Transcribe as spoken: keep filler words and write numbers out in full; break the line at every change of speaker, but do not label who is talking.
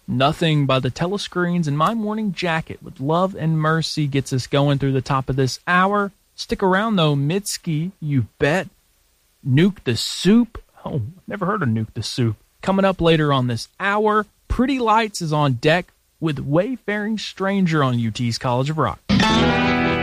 Nothing by the Telescreens and My Morning Jacket with Love and Mercy gets us going through the top of this hour. Stick around, though. Mitski, You Bet. Nuke the Soup. Oh, never heard of Nuke the Soup. Coming up later on this hour, Pretty Lights is on deck with Wayfaring Stranger on U T's College of Rock.